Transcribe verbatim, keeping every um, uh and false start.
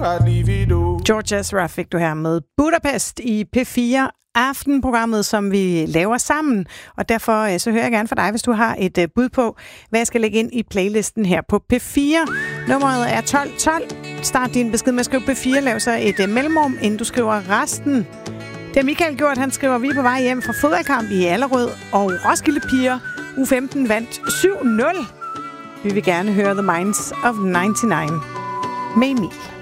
George Ezra fik du her med Budapest i P fire Aftenprogrammet, som vi laver sammen. Og derfor så hører jeg gerne fra dig, hvis du har et bud på, hvad jeg skal lægge ind i playlisten her på P fire. Nummeret er tolv tolv. Start din besked med at skrive P fire. Lav så et mellemrum, inden du skriver resten. Det har Michael gjort. Han skriver, vi er på vej hjem fra fodboldkamp i Allerød, og Roskilde Piger U femten vandt syv nul. Vi vil gerne høre The Minds of nioghalvfems med Emil.